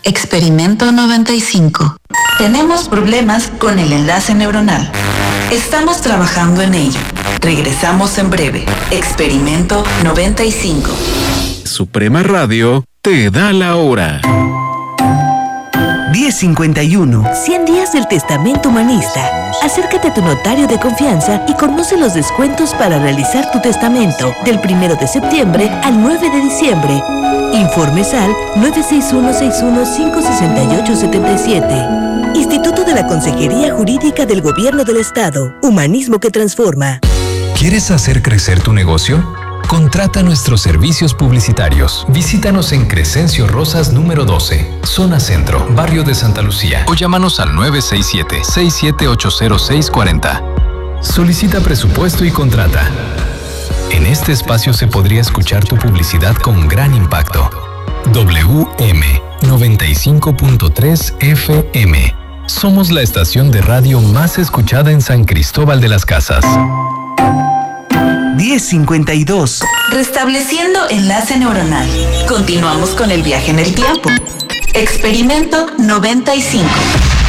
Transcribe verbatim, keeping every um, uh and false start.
Experimento noventa y cinco. Tenemos problemas con el enlace neuronal. Estamos trabajando en ello. Regresamos en breve. Experimento noventa y cinco. Suprema Radio te da la hora. diez cincuenta y uno. cien días del Testamento Humanista. Acércate a tu notario de confianza y conoce los descuentos para realizar tu testamento del primero de septiembre al nueve de diciembre. Informes al nueve seis uno seis uno cinco seis ocho siete siete. Instituto de la Consejería Jurídica del Gobierno del Estado. Humanismo que transforma. ¿Quieres hacer crecer tu negocio? Contrata nuestros servicios publicitarios. Visítanos en Crescencio Rosas número doce, Zona Centro, Barrio de Santa Lucía. O llámanos al nueve seis siete, seis siete ocho cero seis cuatro cero. Solicita presupuesto y contrata. En este espacio se podría escuchar tu publicidad con gran impacto. W M noventa y cinco punto tres F M. Somos la estación de radio más escuchada en San Cristóbal de las Casas. diez cincuenta y dos. Restableciendo enlace neuronal. Continuamos con el viaje en el tiempo. Experimento noventa y cinco.